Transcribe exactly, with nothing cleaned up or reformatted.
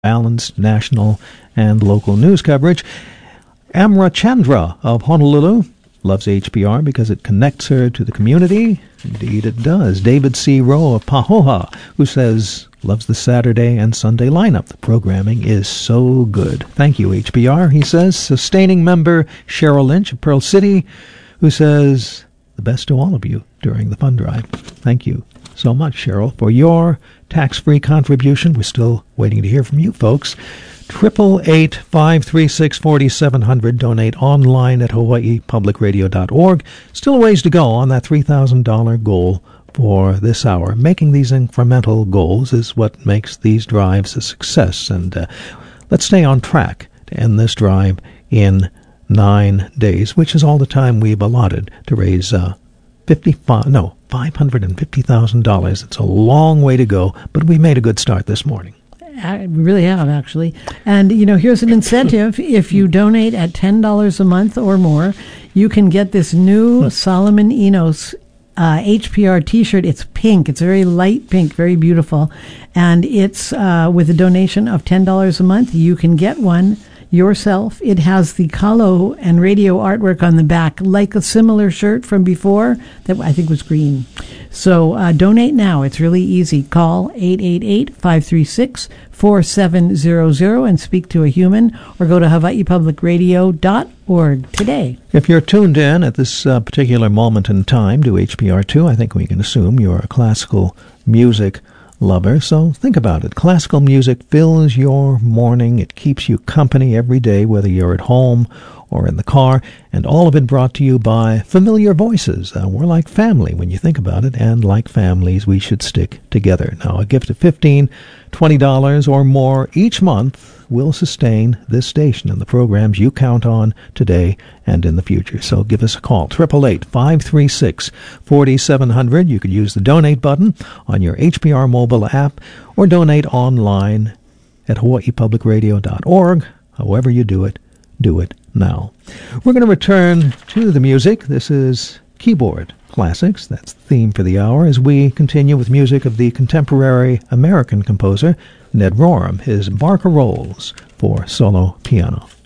balanced national and local news coverage. Amra Chandra of Honolulu loves H P R because it connects her to the community. Indeed it does. David C. Rowe of Pahoa, who says loves the Saturday and Sunday lineup. The programming is so good. Thank you, H P R, he says. Sustaining member Cheryl Lynch of Pearl City, who says the best to all of you during the fund drive. Thank you so much, Cheryl, for your tax-free contribution. We're still waiting to hear from you folks. Triple eight five three six forty seven hundred. Donate online at hawaii public radio dot org. Still a ways to go on that three thousand dollars goal for this hour. Making these incremental goals is what makes these drives a success. And uh, let's stay on track to end this drive in nine days, which is all the time we've allotted to raise uh, fifty-five no five hundred fifty thousand dollars. It's a long way to go, but we made a good start this morning. We really have, actually. And, you know, here's an incentive. If you donate at ten dollars a month or more, you can get this new Solomon Enos uh, H P R T-shirt. It's pink. It's very light pink, very beautiful. And it's uh, with a donation of ten dollars a month, you can get one yourself. It has the Kalo and radio artwork on the back, like a similar shirt from before that I think was green. So uh, donate now. It's really easy. Call eight eight eight, five three six, four seven zero zero and speak to a human, or go to hawaii public radio dot org today. If you're tuned in at this uh, particular moment in time to H P R two, I think we can assume you're a classical music lover, so think about it. Classical music fills your morning. It keeps you company every day, whether you're at home or in the car, and all of it brought to you by familiar voices. Uh, we're like family when you think about it, and like families, we should stick together. Now, a gift of fifteen dollars, twenty dollars or more each month will sustain this station and the programs you count on today and in the future. So give us a call, eight eight eight, five three six, four seven zero zero. You could use the donate button on your H P R mobile app, or donate online at hawaii public radio dot org. However you do it, do it now. We're going to return to the music. This is Keyboard Classics. That's the theme for the hour, as we continue with music of the contemporary American composer Ned Rorem, his Barker Rolls for solo piano.